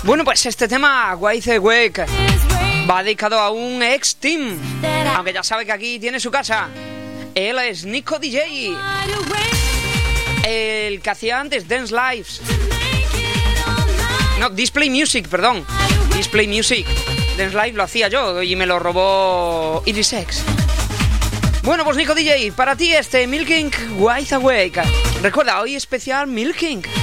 Bueno, pues este tema, Wide Awake, va dedicado a un ex-team, aunque ya sabe que aquí tiene su casa. Él es Nico DJ, el que hacía antes Dance Lives. No, Display Music, perdón. Display Music. Dance Live lo hacía yo y me lo robó Irisex. Bueno, pues Nico DJ, para ti este Milking Wide Awake. Recuerda, hoy especial Milking.